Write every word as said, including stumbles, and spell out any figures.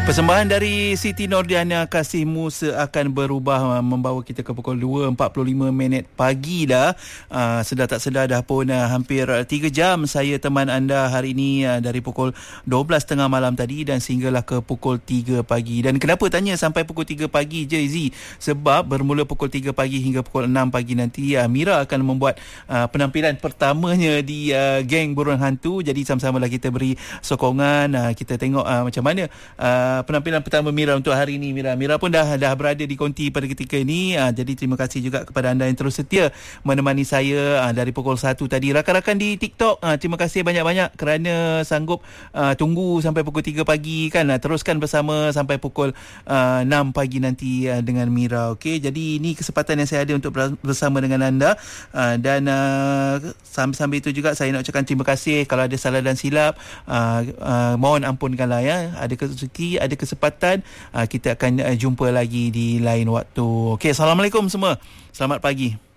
Persembahan dari Siti Nordiana, Kasihmu Seakan Berubah, membawa kita ke pukul dua empat puluh lima minit pagi dah. Uh, sedar tak sedar dah pun uh, hampir tiga jam saya teman anda hari ini, uh, dari pukul dua belas tiga puluh malam tadi dan sehinggalah ke pukul tiga pagi. Dan kenapa tanya sampai pukul tiga pagi je, Izzy? Sebab bermula pukul tiga pagi hingga pukul enam pagi nanti, uh, Mira akan membuat uh, penampilan pertamanya di uh, Geng Burung Hantu. Jadi sama-sama lah kita beri sokongan, uh, kita tengok uh, macam mana uh, penampilan pertama Mira untuk hari ini. Mira Mira pun dah dah berada di konti pada ketika ini. Uh, jadi terima kasih juga kepada anda yang terus setia menemani saya uh, dari pukul satu tadi. Rakan-rakan di TikTok, uh, terima kasih banyak-banyak kerana sanggup uh, tunggu sampai pukul tiga pagi kan. Uh, teruskan bersama sampai pukul uh, enam pagi nanti uh, dengan Mira. Okey, jadi ini kesempatan yang saya ada untuk bersama dengan anda. Uh, dan uh, sambil-sambil itu juga saya nak ucapkan terima kasih kalau ada salah dan silap. Uh, uh, mohon ampunkanlah ya. Ada rezeki, ada kesempatan, uh, kita akan uh, jumpa lagi di lain waktu. Okey, Assalamualaikum semua. Selamat pagi.